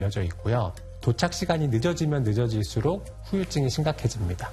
알려져 있고요. 도착 시간이 늦어지면 늦어질수록 후유증이 심각해집니다.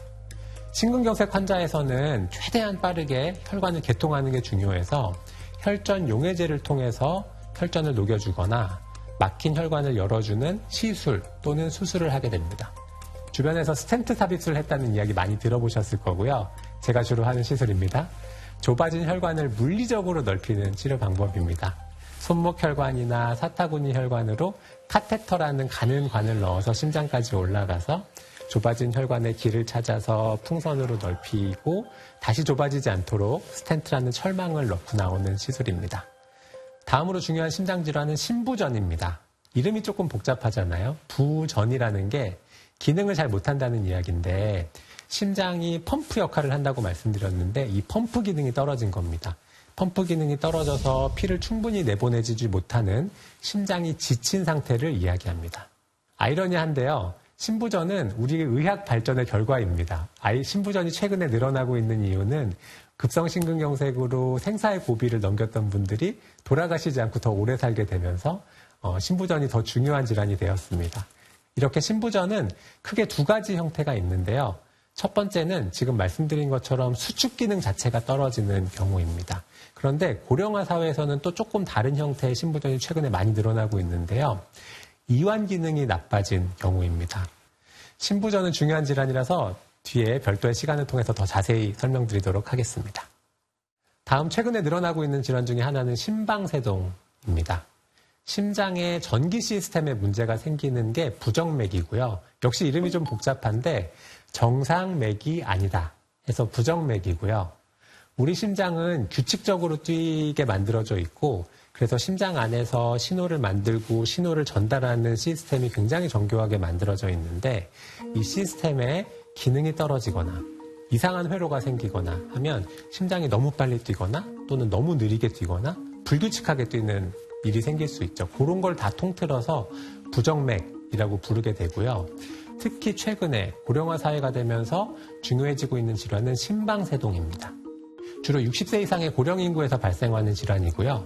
심근경색 환자에서는 최대한 빠르게 혈관을 개통하는 게 중요해서 혈전 용해제를 통해서 혈전을 녹여주거나 막힌 혈관을 열어주는 시술 또는 수술을 하게 됩니다. 주변에서 스텐트 삽입을 했다는 이야기 많이 들어보셨을 거고요. 제가 주로 하는 시술입니다. 좁아진 혈관을 물리적으로 넓히는 치료 방법입니다. 손목 혈관이나 사타구니 혈관으로 카테터라는 가는 관을 넣어서 심장까지 올라가서 좁아진 혈관의 길을 찾아서 풍선으로 넓히고 다시 좁아지지 않도록 스텐트라는 철망을 넣고 나오는 시술입니다. 다음으로 중요한 심장질환은 심부전입니다. 이름이 조금 복잡하잖아요. 부전이라는 게 기능을 잘 못한다는 이야기인데 심장이 펌프 역할을 한다고 말씀드렸는데 이 펌프 기능이 떨어진 겁니다. 펌프 기능이 떨어져서 피를 충분히 내보내지 못하는 심장이 지친 상태를 이야기합니다. 아이러니한데요. 심부전은 우리의 의학 발전의 결과입니다. 심부전이 최근에 늘어나고 있는 이유는 급성심근경색으로 생사의 고비를 넘겼던 분들이 돌아가시지 않고 더 오래 살게 되면서 심부전이 더 중요한 질환이 되었습니다. 이렇게 심부전은 크게 두 가지 형태가 있는데요. 첫 번째는 지금 말씀드린 것처럼 수축 기능 자체가 떨어지는 경우입니다. 그런데 고령화 사회에서는 또 조금 다른 형태의 심부전이 최근에 많이 늘어나고 있는데요. 이완 기능이 나빠진 경우입니다. 심부전은 중요한 질환이라서 뒤에 별도의 시간을 통해서 더 자세히 설명드리도록 하겠습니다. 다음 최근에 늘어나고 있는 질환 중에 하나는 심방세동입니다. 심장의 전기 시스템에 문제가 생기는 게 부정맥이고요. 역시 이름이 좀 복잡한데 정상맥이 아니다 해서 부정맥이고요. 우리 심장은 규칙적으로 뛰게 만들어져 있고 그래서 심장 안에서 신호를 만들고 신호를 전달하는 시스템이 굉장히 정교하게 만들어져 있는데 이 시스템에 기능이 떨어지거나 이상한 회로가 생기거나 하면 심장이 너무 빨리 뛰거나 또는 너무 느리게 뛰거나 불규칙하게 뛰는 일이 생길 수 있죠. 그런 걸 다 통틀어서 부정맥이라고 부르게 되고요. 특히 최근에 고령화 사회가 되면서 중요해지고 있는 질환은 심방세동입니다. 주로 60세 이상의 고령 인구에서 발생하는 질환이고요.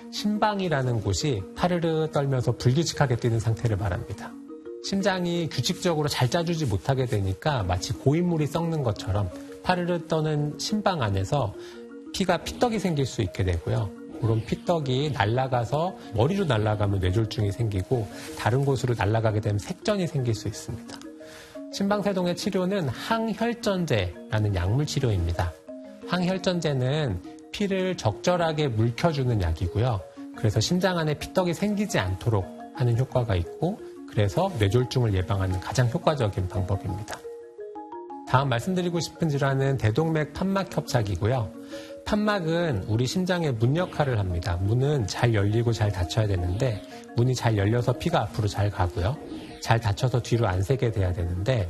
심방이라는 곳이 파르르 떨면서 불규칙하게 뛰는 상태를 말합니다. 심장이 규칙적으로 잘 짜주지 못하게 되니까 마치 고인물이 썩는 것처럼 파르르 떠는 심방 안에서 피떡이 생길 수 있게 되고요. 그런 피떡이 날아가서 머리로 날아가면 뇌졸중이 생기고 다른 곳으로 날아가게 되면 색전이 생길 수 있습니다. 심방세동의 치료는 항혈전제라는 약물 치료입니다. 항혈전제는 피를 적절하게 물켜주는 약이고요. 그래서 심장 안에 피떡이 생기지 않도록 하는 효과가 있고 그래서 뇌졸중을 예방하는 가장 효과적인 방법입니다. 다음 말씀드리고 싶은 질환은 대동맥 판막 협착이고요. 판막은 우리 심장의 문 역할을 합니다. 문은 잘 열리고 잘 닫혀야 되는데 문이 잘 열려서 피가 앞으로 잘 가고요. 잘 닫혀서 뒤로 안 새게 돼야 되는데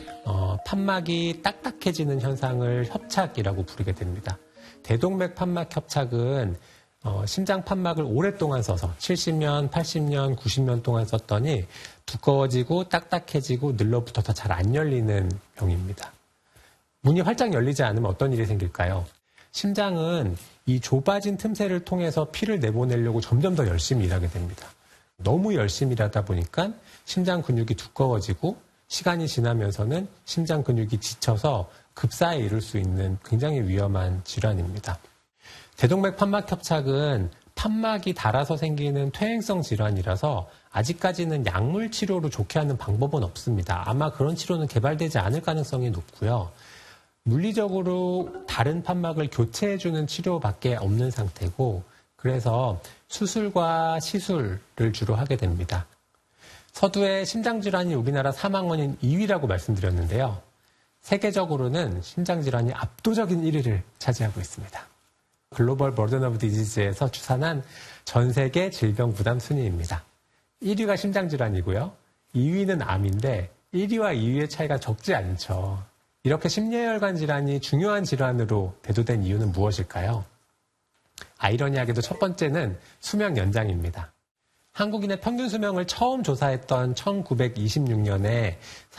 판막이 딱딱해지는 현상을 협착이라고 부르게 됩니다. 대동맥 판막 협착은 심장 판막을 오랫동안 써서 70년, 80년, 90년 동안 썼더니 두꺼워지고 딱딱해지고 늘러붙어서 잘 안 열리는 병입니다. 문이 활짝 열리지 않으면 어떤 일이 생길까요? 심장은 이 좁아진 틈새를 통해서 피를 내보내려고 점점 더 열심히 일하게 됩니다. 너무 열심히 일하다 보니까 심장 근육이 두꺼워지고 시간이 지나면서는 심장 근육이 지쳐서 급사에 이를 수 있는 굉장히 위험한 질환입니다. 대동맥 판막 협착은 판막이 닳아서 생기는 퇴행성 질환이라서 아직까지는 약물 치료로 좋게 하는 방법은 없습니다. 아마 그런 치료는 개발되지 않을 가능성이 높고요. 물리적으로 다른 판막을 교체해주는 치료밖에 없는 상태고 그래서 수술과 시술을 주로 하게 됩니다. 서두에 심장질환이 우리나라 사망원인 2위라고 말씀드렸는데요. 세계적으로는 심장질환이 압도적인 1위를 차지하고 있습니다. 글로벌 버든 오브 디지즈에서 추산한 전 세계 질병 부담 순위입니다. 1위가 심장질환이고요. 2위는 암인데 1위와 2위의 차이가 적지 않죠. 이렇게 심뇌혈관 질환이 중요한 질환으로 대두된 이유는 무엇일까요? 아이러니하게도 첫 번째는 수명 연장입니다. 한국인의 평균 수명을 처음 조사했던 1926년에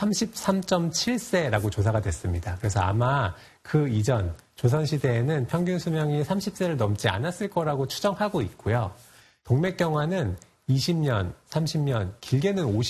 33.7세라고 조사가 됐습니다. 그래서 아마 그 이전 조선시대에는 평균 수명이 30세를 넘지 않았을 거라고 추정하고 있고요. 동맥경화는 20년, 30년, 길게는